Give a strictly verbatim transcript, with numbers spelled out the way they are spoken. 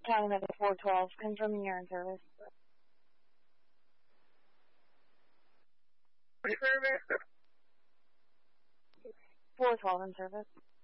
County Medic four twelve, confirming you're in service. Service. four twelve in service.